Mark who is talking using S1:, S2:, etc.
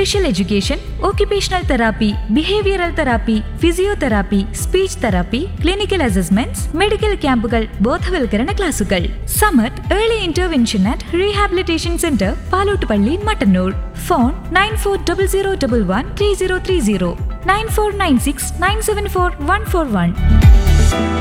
S1: Special education, occupational therapy, behavioural therapy, physiotherapy, speech therapy, clinical assessments, medical ക്യാമ്പുകൾ, ബോധവൽക്കരണ ക്ലാസുകൾ. Samath early intervention and rehabilitation centre, Palottupalli, Mattannur. Phone 9400113030, 9496974141.